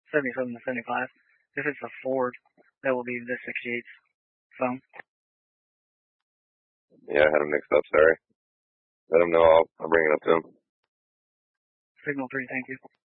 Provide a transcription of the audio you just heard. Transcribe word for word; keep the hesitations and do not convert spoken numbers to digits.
seventy-seven to seventy-five. If it's a Ford, that will be the sixty-eight's phone. Yeah, I had him mixed up, sorry. Let him know, I'll, I'll bring it up to him. Signal three, thank you.